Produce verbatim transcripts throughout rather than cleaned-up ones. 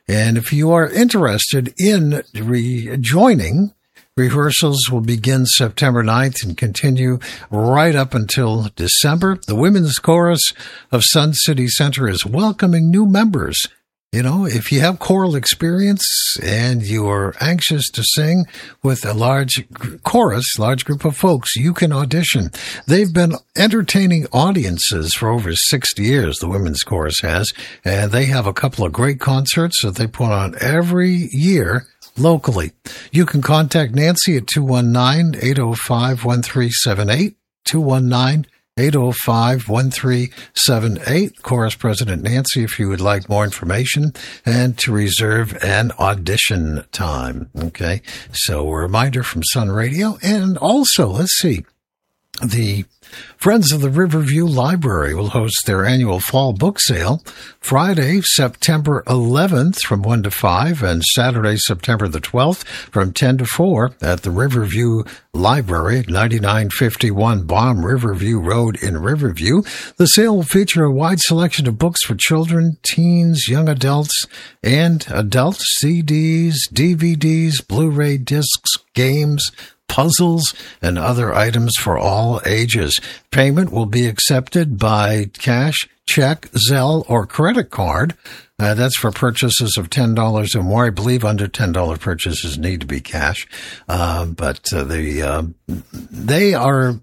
And if you are interested in rejoining, rehearsals will begin September ninth and continue right up until December. The Women's Chorus of Sun City Center is welcoming new members. You know, if you have choral experience and you are anxious to sing with a large chorus, large group of folks, you can audition. They've been entertaining audiences for over sixty years, the Women's Chorus has, and they have a couple of great concerts that they put on every year locally. You can contact Nancy at two one nine, eight oh five, one three seven eight, two one nine, eight oh five, one three seven eight. Chorus President Nancy, if you would like more information and to reserve an audition time. Okay, so a reminder from Sun Radio. And also, let's see, the Friends of the Riverview Library will host their annual fall book sale Friday, September eleventh from one to five and Saturday, September the twelfth from ten to four at the Riverview Library at ninety-nine fifty-one Baum Riverview Road in Riverview. The sale will feature a wide selection of books for children, teens, young adults, and adult C Ds, D V Ds, Blu-ray discs, games, puzzles, and other items for all ages. Payment will be accepted by cash, check, Zelle, or credit card. Uh, that's for purchases of ten dollars or more. I believe under ten dollars purchases need to be cash. Uh, but uh, the uh, they are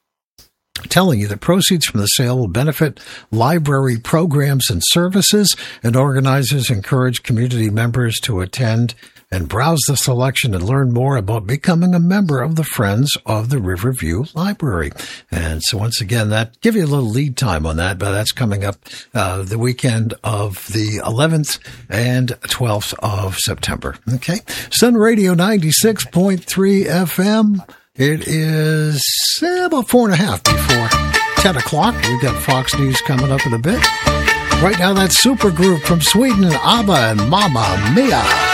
telling you that proceeds from the sale will benefit library programs and services, and organizers encourage community members to attend and browse the selection and learn more about becoming a member of the Friends of the Riverview Library. And so once again, that give you a little lead time on that, but that's coming up uh, the weekend of the eleventh and twelfth of September. Okay. Sun Radio ninety-six point three F M. It is eh, about four and a half before ten o'clock. We've got Fox News coming up in a bit. Right now, that supergroup from Sweden, ABBA and Mamma Mia.